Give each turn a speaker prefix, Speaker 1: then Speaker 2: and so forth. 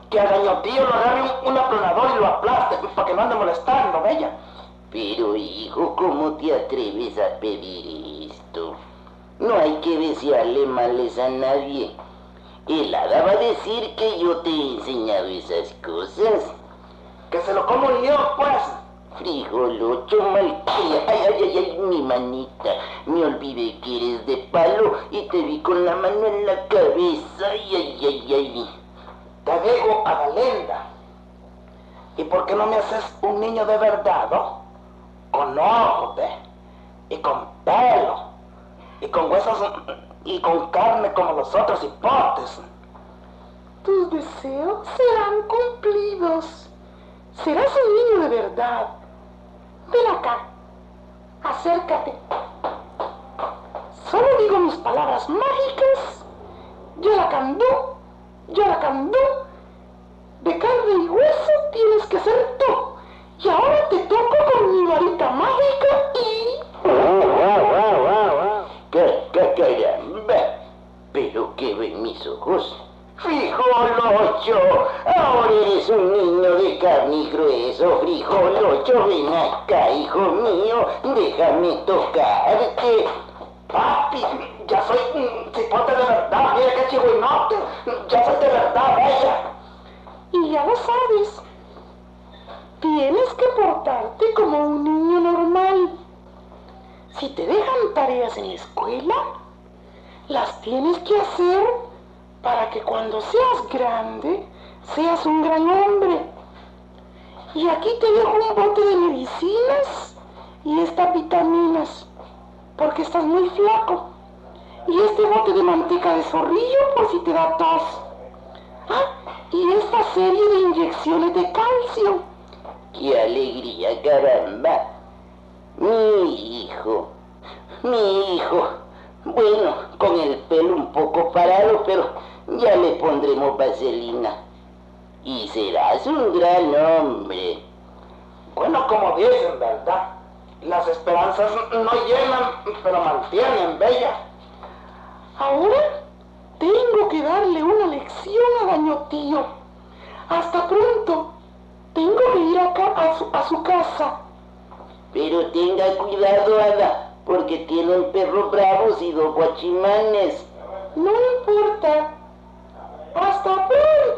Speaker 1: que a Doña Tío lo agarre un aplanador y lo aplaste para que no ande molestando, bella.
Speaker 2: Pero hijo, ¿cómo te atreves a pedir esto? No hay que desearle males a nadie. El hada va a decir que yo te he enseñado esas cosas.
Speaker 1: Que se lo como yo, pues.
Speaker 2: Frijolocho malcria. Ay, mi manita. Me olvidé que eres de palo y te vi con la mano en la cabeza. Ay.
Speaker 1: Te digo, Adalenda. ¿Y por qué no me haces un niño de verdad, no? Con ojos, y con pelo, y con huesos, y con carne como los otros hipotes.
Speaker 3: Tus deseos serán cumplidos. Serás un niño de verdad. Ven acá, acércate. Solo digo mis palabras mágicas. Yoracandú, Yoracandú. De carne y hueso tienes que ser tú. Y ahora te toco con mi varita mágica y...
Speaker 2: Caramba, pero que ven mis ojos. Frijolocho, ahora eres un niño de carne y grueso. Frijolocho, ven acá, hijo mío, déjame tocarte.
Speaker 1: Papi, ya soy cipote de verdad, mira qué chigüinote, ya soy de verdad, bella.
Speaker 3: Y ya lo sabes, tienes que portarte como un niño normal. Si te dejan tareas en la escuela, las tienes que hacer para que cuando seas grande, seas un gran hombre. Y aquí te dejo un bote de medicinas y estas vitaminas, porque estás muy flaco. Y este bote de manteca de zorrillo por si te da tos. Y esta serie de inyecciones de calcio.
Speaker 2: ¡Qué alegría, caramba! Mi hijo. Bueno, con el pelo un poco parado, pero ya le pondremos vaselina. Y serás un gran hombre.
Speaker 1: Bueno, como dicen, ¿verdad? Las esperanzas no llenan, pero mantienen, bella.
Speaker 3: Ahora tengo que darle una lección a Doña Tío. Hasta pronto. Tengo que ir acá a su casa.
Speaker 2: Pero tenga cuidado, hada, porque tienen perros bravos y 2 guachimanes.
Speaker 3: No importa. Hasta pronto.